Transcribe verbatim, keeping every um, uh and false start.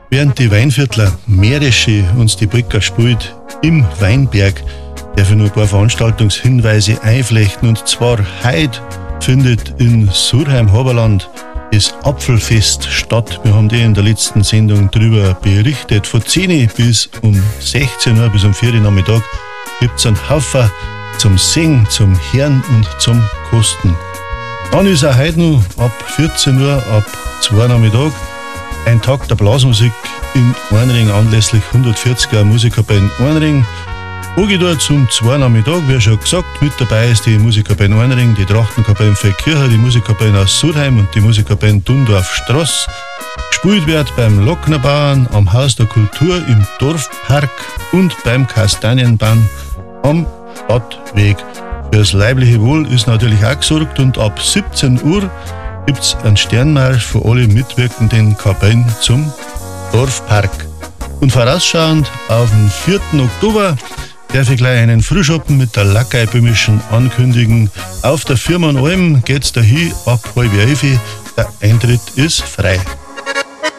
Während die Weinviertler Mährische uns die Polka spielt, im Weinberg, darf ich nur ein paar Veranstaltungshinweise einflechten. Und zwar heute findet in Surheim-Haberland das Apfelfest statt. Wir haben die in der letzten Sendung darüber berichtet. Von zehn bis um sechzehn Uhr bis um vier Uhr Nachmittag gibt es einen Haufen zum Singen, zum Hören und zum Kosten. Dann ist auch heute noch ab vierzehn Uhr, ab zwei Uhr Nachmittag, ein Tag der Blasmusik in Einring anlässlich hundertvierziger Musikerbein Einring. Angedauert zum zwei Uhr Nachmittag, wie schon gesagt, mit dabei ist die Musikerbein Einring, die Trachtenkapelle Feldkirchen, die Musikerbein aus Surheim und die Musikerbein Dundorf Straß. Gespielt wird beim Locknerbauern, am Haus der Kultur im Dorfpark und beim Kastanienbaum am Stadtweg. Fürs leibliche Wohl ist natürlich auch gesorgt und ab siebzehn Uhr gibt es einen Sternmarsch für alle mitwirkenden Kapellen zum Dorfpark. Und vorausschauend auf den vierten Oktober darf ich gleich einen Frühschoppen mit der Lackei-Böhmischen ankündigen. Auf der Firmenalm geht's dahin ab halb elf. Der Eintritt ist frei.